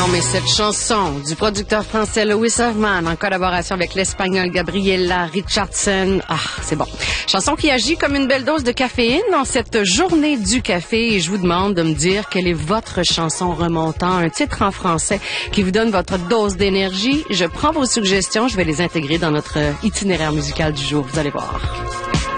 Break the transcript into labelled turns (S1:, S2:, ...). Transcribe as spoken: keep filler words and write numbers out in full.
S1: mais cette chanson du producteur français Louis Hoffman en collaboration avec l'espagnol Gabriela Richardson, ah, c'est bon. Chanson qui agit comme une belle dose de caféine dans cette journée du café et je vous demande de me dire quelle est votre chanson remontant, un titre en français qui vous donne votre dose d'énergie. Je prends vos suggestions, je vais les intégrer dans notre itinéraire musical du jour, vous allez voir.